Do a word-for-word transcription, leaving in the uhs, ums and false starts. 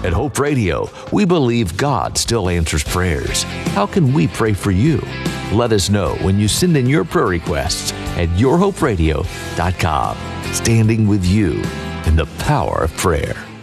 At Hope Radio, we believe God still answers prayers. How can we pray for you? Let us know when you send in your prayer requests at your hope radio dot com. Standing with you in the power of prayer.